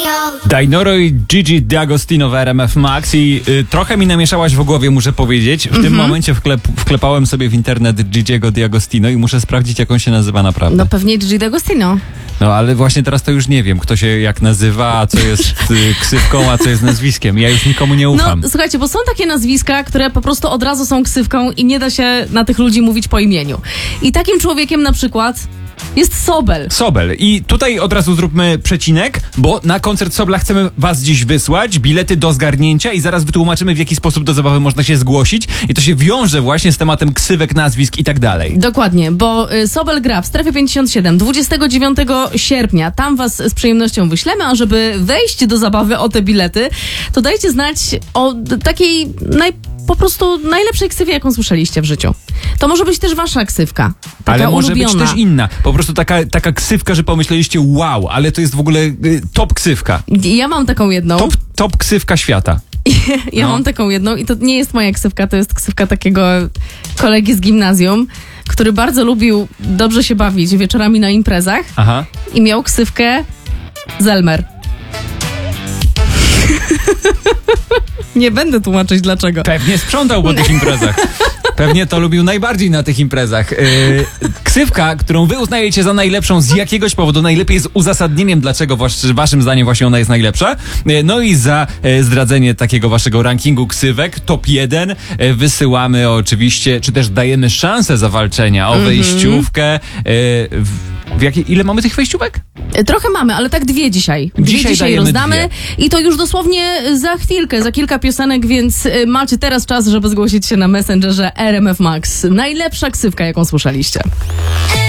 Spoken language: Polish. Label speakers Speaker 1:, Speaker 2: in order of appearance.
Speaker 1: Dainoro i Gigi D'Agostino w RMF Max i trochę mi namieszałaś w głowie, muszę powiedzieć. W tym momencie wklepałem sobie w internet Gigiego D'Agostino i muszę sprawdzić, jak on się nazywa naprawdę.
Speaker 2: No pewnie Gigi D'Agostino.
Speaker 1: No ale właśnie teraz to już nie wiem, kto się jak nazywa, a co jest ksywką, a co jest nazwiskiem. Ja już nikomu nie ufam.
Speaker 2: No słuchajcie, bo są takie nazwiska, które po prostu od razu są ksywką i nie da się na tych ludzi mówić po imieniu. I takim człowiekiem na przykład jest Sobel.
Speaker 1: Sobel. I tutaj od razu zróbmy przecinek, bo na koncert Sobla chcemy was dziś wysłać, bilety do zgarnięcia i zaraz wytłumaczymy, w jaki sposób do zabawy można się zgłosić. I to się wiąże właśnie z tematem ksywek, nazwisk i tak dalej.
Speaker 2: Dokładnie, bo Sobel gra w Strefie 57 29 sierpnia. Tam was z przyjemnością wyślemy, a żeby wejść do zabawy o te bilety, to dajcie znać o takiej po prostu najlepszej ksywie, jaką słyszeliście w życiu. To może być też wasza ksywka. Taka
Speaker 1: ale może
Speaker 2: ulubiona.
Speaker 1: być też inna. Po prostu taka ksywka, że pomyśleliście wow, ale to jest w ogóle top ksywka.
Speaker 2: Ja mam taką jedną.
Speaker 1: Top ksywka świata.
Speaker 2: Ja mam taką jedną i to nie jest moja ksywka, to jest ksywka takiego kolegi z gimnazjum, który bardzo lubił dobrze się bawić wieczorami na imprezach.
Speaker 1: Aha.
Speaker 2: I miał ksywkę Zelmer. Nie będę tłumaczyć dlaczego.
Speaker 1: Pewnie sprzątał po tych imprezach. Pewnie to lubił najbardziej na tych imprezach. Ksywka, którą wy uznajecie za najlepszą z jakiegoś powodu, najlepiej z uzasadnieniem, dlaczego waszym zdaniem właśnie ona jest najlepsza. No i za zdradzenie takiego waszego rankingu ksywek, top 1, wysyłamy oczywiście, czy też dajemy szansę zawalczenia o wejściówkę. Ile mamy tych wejściówek?
Speaker 2: Trochę mamy, ale tak dwie dzisiaj. Dzisiaj rozdamy i to już dosłownie za chwilkę, za kilka piosenek, więc macie teraz czas, żeby zgłosić się na Messengerze RMF Max. Najlepsza ksywka, jaką słyszeliście.